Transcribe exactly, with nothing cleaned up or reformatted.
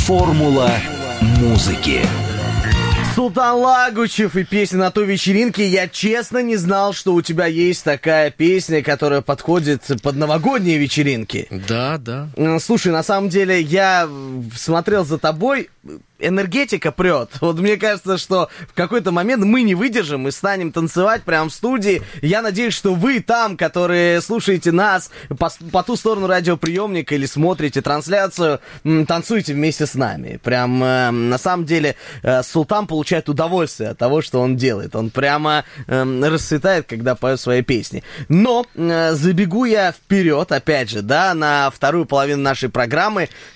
Формула музыки. Султан Лагучев и песня «На той вечеринке». Я честно не знал, что у тебя есть такая песня, которая подходит под новогодние вечеринки. Да, да. Слушай, на самом деле, я смотрел за тобой, энергетика прет. Вот мне кажется, что в какой-то момент мы не выдержим и станем танцевать прямо в студии. Я надеюсь, что вы там, которые слушаете нас по, по ту сторону радиоприемника или смотрите трансляцию, танцуете вместе с нами. Прям, э, на самом деле, э, Султан получает удовольствие от того, что он делает. Он прямо э, расцветает, когда поет свои песни. Но э, забегу я вперед, опять же, да, на вторую половину нашей программы.